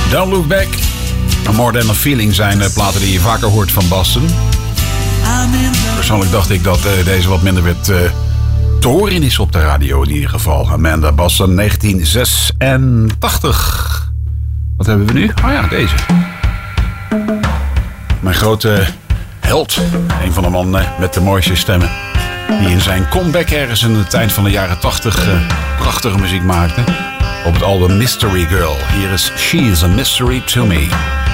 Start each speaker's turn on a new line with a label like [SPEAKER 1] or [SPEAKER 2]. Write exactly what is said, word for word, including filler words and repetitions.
[SPEAKER 1] Don't Look Back. More Than a Feeling zijn uh, platen die je vaker hoort van Boston. Persoonlijk dacht ik dat uh, deze wat minder werd uh, te horen is op de radio in ieder geval. Amanda Boston, negentien zesentachtig. Wat hebben we nu? Oh ja, deze. Mijn grote held. Een van de mannen met de mooiste stemmen. Die in zijn comeback ergens in het eind van de jaren tachtig uh, prachtige muziek maakte. Op het album Mystery Girl. Hier is She's a Mystery to Me.